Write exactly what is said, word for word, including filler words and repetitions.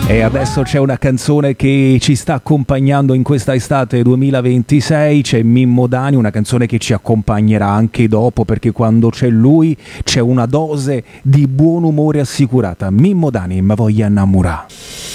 E adesso c'è una canzone che ci sta accompagnando in questa estate duemilaventisei, c'è Mimmo Dani, una canzone che ci accompagnerà anche dopo, perché quando c'è lui c'è una dose di buon umore assicurata. Mimmo Dani, ma voglia innamorare.